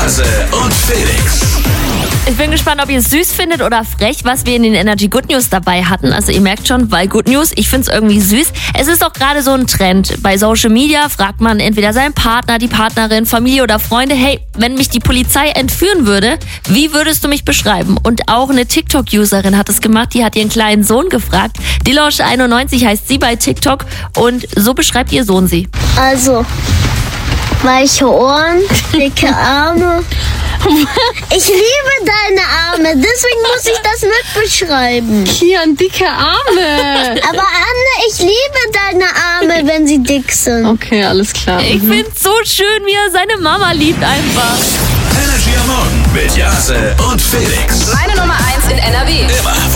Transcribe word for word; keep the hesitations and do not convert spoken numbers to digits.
Jase und Felix. Ich bin gespannt, ob ihr es süß findet oder frech, was wir in den Energy Good News dabei hatten. Also ihr merkt schon, weil Good News, ich finde es irgendwie süß. Es ist auch gerade so ein Trend. Bei Social Media fragt man entweder seinen Partner, die Partnerin, Familie oder Freunde, hey, wenn mich die Polizei entführen würde, wie würdest du mich beschreiben? Und auch eine TikTok-Userin hat es gemacht, die hat ihren kleinen Sohn gefragt. Dilosh einundneunzig heißt sie bei TikTok und so beschreibt ihr Sohn sie. Also, weiche Ohren, dicke Arme. Ich liebe deine Arme, deswegen muss ich das mitbeschreiben. Kian, dicke Arme. Aber Anne, ich liebe deine Arme, wenn sie dick sind. Okay, alles klar. Ich find's so schön, wie er seine Mama liebt einfach. Energy am Morgen mit Jase und Felix. Meine Nummer eins in N R W. Immer